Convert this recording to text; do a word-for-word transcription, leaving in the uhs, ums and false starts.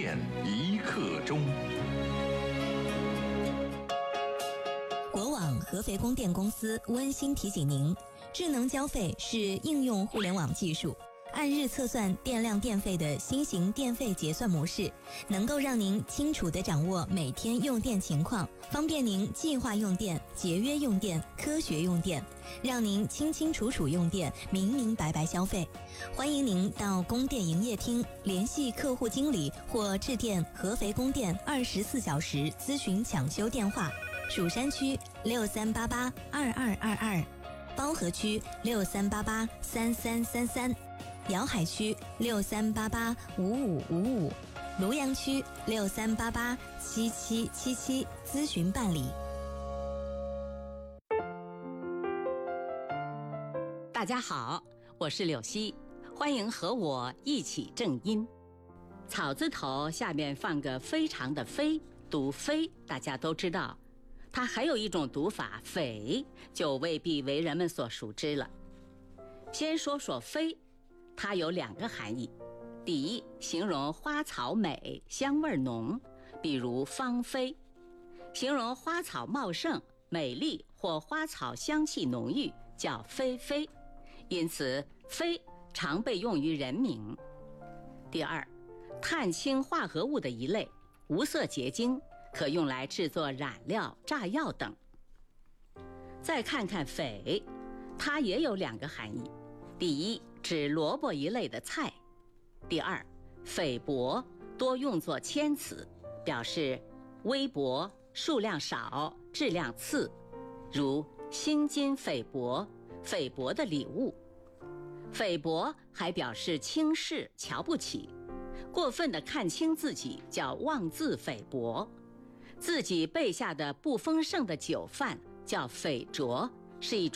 电一刻钟。 国网合肥供电公司温馨提醒您，智能交费是应用互联网技术，按日测算电量电费的新型电费结算模式，能够让您清楚地掌握每天用电情况，方便您计划用电、节约用电、科学用电，让您清清楚楚用电，明明白白消费。欢迎您到供电营业厅联系客户经理或致电合肥供电二十四小时咨询抢修电话：蜀山区六三八八二二二二，包河区六三八八三三三三。瑶海区六三八八五五五五，庐阳区六三八八七七七七，咨询办理。 大家好，我是柳溪，欢迎和我一起正音。草字头下面放个非常的非，读非，大家都知道。它还有一种读法匪，就未必为人们所熟知了。先说说非，它有两个含义。第一，形容花草美，香味浓，比如芳菲；形容花草茂盛、美丽或花草香气浓郁，叫霏霏。因此霏常被用于人名。第二，碳氢化合物的一类，无色结晶，可用来制作染料、炸药等。再看看匪，它也有两个含义。第一，指萝卜一类的菜；第二，匪薄多用作谦词，表示微薄、数量少、质量次，如薪金菲薄，菲薄的礼物。菲薄还表示轻视、瞧不起，过分地看清自己叫妄自菲薄，自己备下的不丰盛的酒饭叫匪浊，是一种